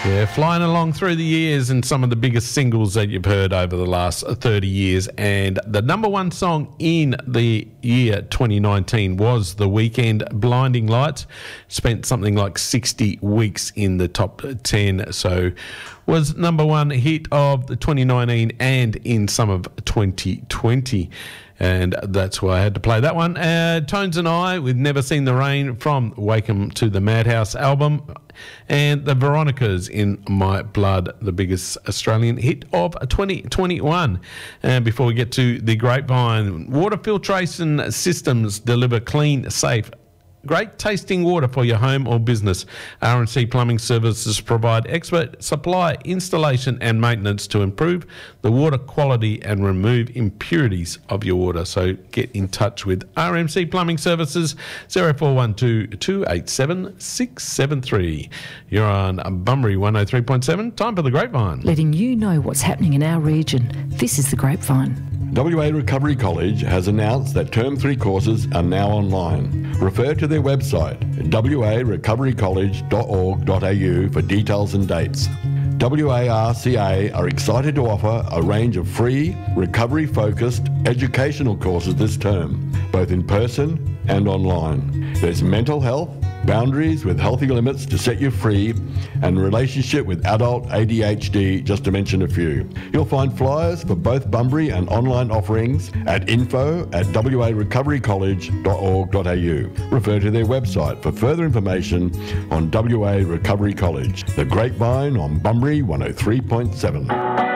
Yeah, flying along through the years and some of the biggest singles that you've heard over the last 30 years. And the number one song in the year 2019 was The Weeknd, Blinding Lights. Spent something like 60 weeks in the top 10. So was number one hit of the 2019 and in some of 2020. And that's why I had to play that one. Tones and I with Never Seen the Rain from Welcome to the Madhouse album. And the Veronicas, In My Blood, the biggest Australian hit of 2021. And before we get to the Grapevine, water filtration systems deliver clean, safe, great tasting water for your home or business. R&C Plumbing Services provide expert supply, installation and maintenance to improve the water quality and remove impurities of your water. So get in touch with RMC Plumbing Services, 0412 287 673. You're on Bunbury 103.7. Time for the Grapevine. Letting you know what's happening in our region. This is the Grapevine. WA Recovery College has announced that Term 3 courses are now online. Refer to their website, warecoverycollege.org.au for details and dates. WARCA are excited to offer a range of free, recovery-focused educational courses this term, both in person and online. There's mental health, boundaries with healthy limits to set you free, and relationship with adult ADHD, just to mention a few. You'll find flyers for both Bunbury and online offerings at info@warecoverycollege.org.au. Refer to their website for further information on WA Recovery College. The Grapevine on Bunbury 103.7.